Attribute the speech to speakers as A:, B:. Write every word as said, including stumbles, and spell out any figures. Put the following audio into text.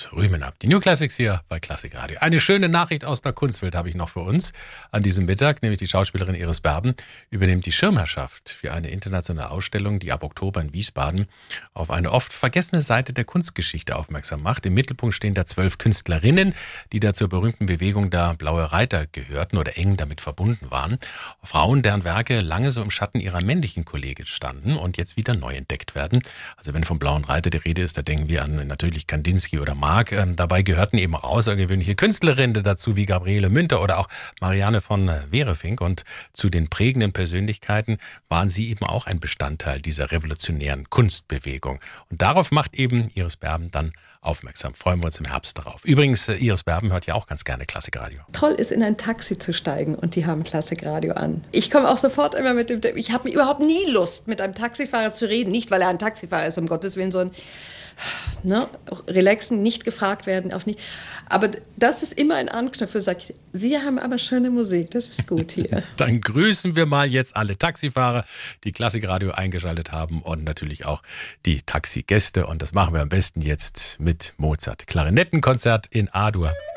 A: aus Rümenab. Die New Classics hier bei Klassik Radio. Eine schöne Nachricht aus der Kunstwelt habe ich noch für uns an diesem Mittag, nämlich die Schauspielerin Iris Berben übernimmt die Schirmherrschaft für eine internationale Ausstellung, die ab Oktober in Wiesbaden auf eine oft vergessene Seite der Kunstgeschichte aufmerksam macht. Im Mittelpunkt stehen da zwölf Künstlerinnen, die da zur berühmten Bewegung der Blaue Reiter gehörten oder eng damit verbunden waren. Frauen, deren Werke lange so im Schatten ihrer männlichen Kollegen standen und jetzt wieder neu entdeckt werden. Also wenn vom Blauen Reiter die Rede ist, da denken wir an natürlich Kandinsky oder Mark. Ähm, dabei gehörten eben auch außergewöhnliche Künstlerinnen dazu, wie Gabriele Münter oder auch Marianne von Wehrefink. Und zu den prägenden Persönlichkeiten waren sie eben auch ein Bestandteil dieser revolutionären Kunstbewegung. Und darauf macht eben Iris Berben dann aufmerksam. Freuen wir uns im Herbst darauf. Übrigens, Iris Berben hört ja auch ganz gerne Klassikradio.
B: Toll ist, in ein Taxi zu steigen und die haben Klassikradio an. Ich komme auch sofort immer mit dem... Ich habe überhaupt nie Lust, mit einem Taxifahrer zu reden. Nicht, weil er ein Taxifahrer ist, um Gottes Willen, sondern ne, relaxen, nicht gefragt werden. Auf nicht. Aber das ist immer ein Anknüpfer. Sagt, Sie haben aber schöne Musik, das ist gut hier.
A: Dann grüßen wir mal jetzt alle Taxifahrer, die Klassikradio eingeschaltet haben und natürlich auch die Taxigäste. Und das machen wir am besten jetzt mit Mozart. Klarinettenkonzert in A-Dur.